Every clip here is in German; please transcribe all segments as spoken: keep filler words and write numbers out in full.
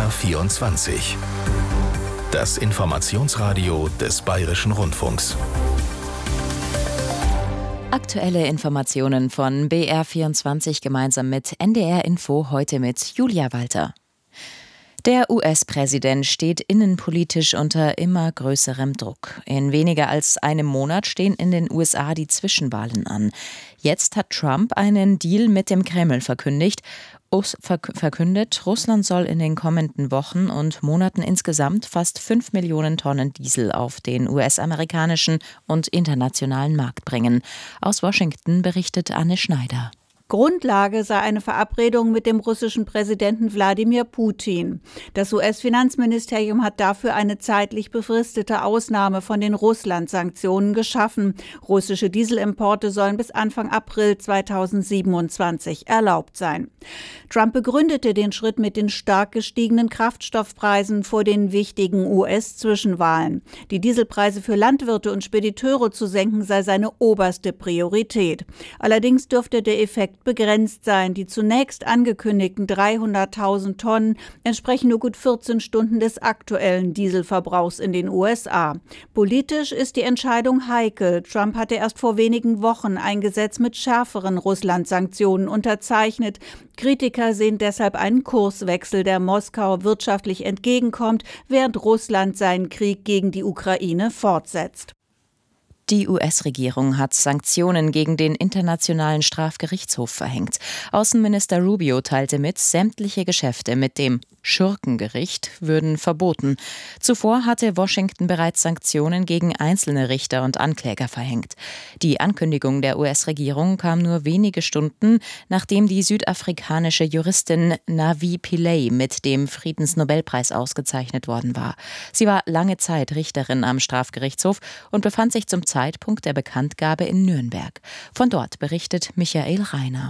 R vierundzwanzig. Das Informationsradio des Bayerischen Rundfunks. Aktuelle Informationen von B R vierundzwanzig gemeinsam mit N D R Info, heute mit Julia Walter. Der U S-Präsident steht innenpolitisch unter immer größerem Druck. In weniger als einem Monat stehen in den U S A die Zwischenwahlen an. Jetzt hat Trump einen Deal mit dem Kreml verkündigt. verkündet, Russland soll in den kommenden Wochen und Monaten insgesamt fast fünf Millionen Tonnen Diesel auf den U S-amerikanischen und internationalen Markt bringen. Aus Washington berichtet Anne Schneider. Grundlage sei eine Verabredung mit dem russischen Präsidenten Wladimir Putin. Das U S-Finanzministerium hat dafür eine zeitlich befristete Ausnahme von den Russland-Sanktionen geschaffen. Russische Dieselimporte sollen bis Anfang April zweitausendsiebenundzwanzig erlaubt sein. Trump begründete den Schritt mit den stark gestiegenen Kraftstoffpreisen vor den wichtigen U S-Zwischenwahlen. Die Dieselpreise für Landwirte und Spediteure zu senken sei seine oberste Priorität. Allerdings dürfte der Effekt begrenzt sein. Die zunächst angekündigten dreihunderttausend Tonnen entsprechen nur gut vierzehn Stunden des aktuellen Dieselverbrauchs in den U S A. Politisch ist die Entscheidung heikel. Trump hatte erst vor wenigen Wochen ein Gesetz mit schärferen Russland-Sanktionen unterzeichnet. Kritiker sehen deshalb einen Kurswechsel, der Moskau wirtschaftlich entgegenkommt, während Russland seinen Krieg gegen die Ukraine fortsetzt. Die U S-Regierung hat Sanktionen gegen den Internationalen Strafgerichtshof verhängt. Außenminister Rubio teilte mit, sämtliche Geschäfte mit dem Schurkengericht würden verboten. Zuvor hatte Washington bereits Sanktionen gegen einzelne Richter und Ankläger verhängt. Die Ankündigung der U S-Regierung kam nur wenige Stunden, nachdem die südafrikanische Juristin Navi Pillay mit dem Friedensnobelpreis ausgezeichnet worden war. Sie war lange Zeit Richterin am Strafgerichtshof und befand sich zum Zeitpunkt der Bekanntgabe in Nürnberg. Von dort berichtet Michael Reiner.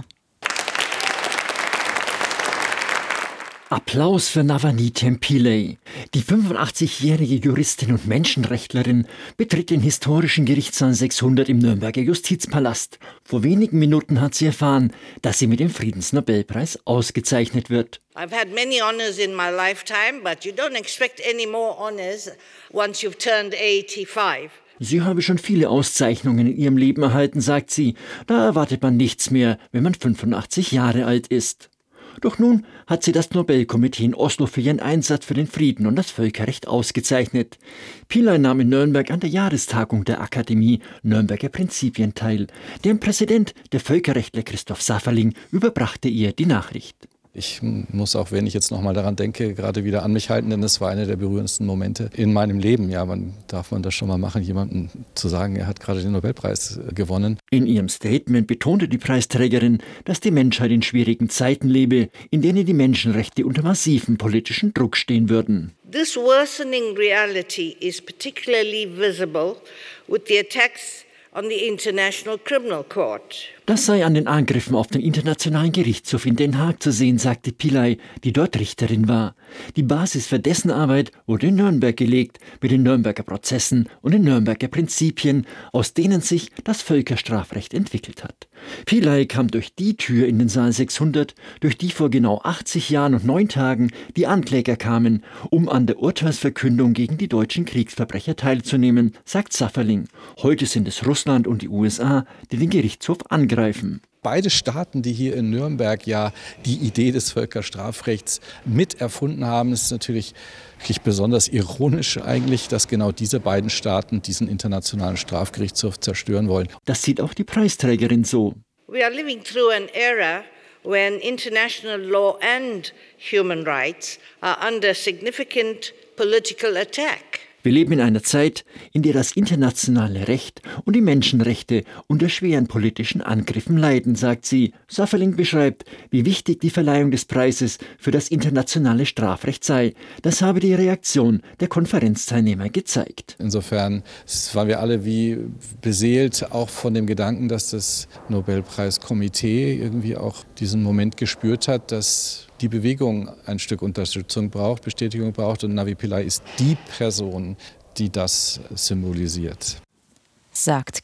Applaus für Navanitha Pillay. Die fünfundachtzigjährige Juristin und Menschenrechtlerin betritt den historischen Gerichtssaal sechshundert im Nürnberger Justizpalast. Vor wenigen Minuten hat sie erfahren, dass sie mit dem Friedensnobelpreis ausgezeichnet wird. I've had many honors in my lifetime, but you don't expect any more honors once you've turned eighty-five. Sie habe schon viele Auszeichnungen in ihrem Leben erhalten, sagt sie. Da erwartet man nichts mehr, wenn man fünfundachtzig Jahre alt ist. Doch nun hat sie das Nobelkomitee in Oslo für ihren Einsatz für den Frieden und das Völkerrecht ausgezeichnet. Pillay nahm in Nürnberg an der Jahrestagung der Akademie Nürnberger Prinzipien teil. Deren Präsident, der Völkerrechtler Christoph Safferling, überbrachte ihr die Nachricht. Ich muss auch, wenn ich jetzt noch mal daran denke, gerade wieder an mich halten, denn es war einer der berührendsten Momente in meinem Leben. Ja, man darf man das schon mal machen, jemandem zu sagen, er hat gerade den Nobelpreis gewonnen. In ihrem Statement betonte die Preisträgerin, dass die Menschheit in schwierigen Zeiten lebe, in denen die Menschenrechte unter massivem politischen Druck stehen würden. This worsening reality is particularly visible with the attacks on the International Criminal Court. Das sei an den Angriffen auf den Internationalen Gerichtshof in Den Haag zu sehen, sagte Pillay, die dort Richterin war. Die Basis für dessen Arbeit wurde in Nürnberg gelegt, mit den Nürnberger Prozessen und den Nürnberger Prinzipien, aus denen sich das Völkerstrafrecht entwickelt hat. Pillay kam durch die Tür in den Saal sechshundert, durch die vor genau achtzig Jahren und neun Tagen die Ankläger kamen, um an der Urteilsverkündung gegen die deutschen Kriegsverbrecher teilzunehmen, sagt Safferling. Heute sind es Russland und die U S A, die den Gerichtshof angreifen. Beide Staaten, die hier in Nürnberg ja die Idee des Völkerstrafrechts mit erfunden haben, ist natürlich wirklich besonders ironisch eigentlich, dass genau diese beiden Staaten diesen internationalen Strafgerichtshof zerstören wollen. Das sieht auch die Preisträgerin so. We are living through an era when international law and human rights are under significant political attack. Wir leben in einer Zeit, in der das internationale Recht und die Menschenrechte unter schweren politischen Angriffen leiden, sagt sie. Safferling beschreibt, wie wichtig die Verleihung des Preises für das internationale Strafrecht sei. Das habe die Reaktion der Konferenzteilnehmer gezeigt. Insofern waren wir alle wie beseelt, auch von dem Gedanken, dass das Nobelpreiskomitee irgendwie auch diesen Moment gespürt hat, dass die Bewegung ein Stück Unterstützung braucht, Bestätigung braucht. Und Navi Pillay ist die Person, die das symbolisiert. Sagt